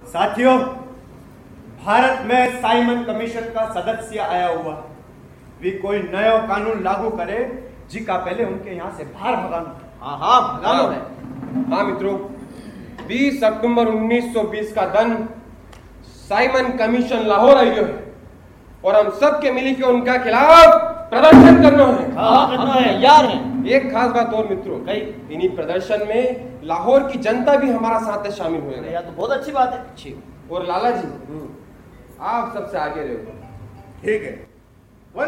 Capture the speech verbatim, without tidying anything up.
साथियों, भारत में Simon commission का सदस्य आया हुआ भी कोई नयो कानून लागू करे जिका पहले उनके यहाँ से बाहर भगाना। हाँ हाँ भगानो है। हाँ मित्रों, बीस अक्टूबर उन्नीस सौ बीस का दिन साइमन कमीशन लाहौर आई है और हम सब के मिली के उनका खिलाफ प्रदर्शन करना है। हाँ करना है, तैयार हैं। एक खास बात और मित्रों, इन्हीं प्रदर्शन में लाहौर की जनता भी हमारा साथ शामिल हुएगा। यह तो बहुत अच्छी बात है। अच्छी। और लाला जी, आप सबसे आगे रहो। ठीक है।